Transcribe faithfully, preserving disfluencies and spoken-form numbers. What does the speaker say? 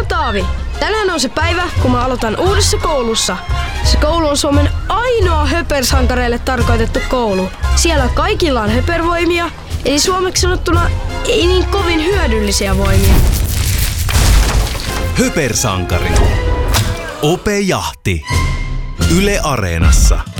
oon Taavi. Tänään on se päivä, kun mä aloitan uudessa koulussa. Se koulu on Suomen ainoa höpersankareille tarkoitettu koulu. Siellä kaikilla on höpervoimia, eli suomeksi sanottuna ei niin kovin hyödyllisiä voimia. Höpersankari. Ope Jahti. Yle Areenassa.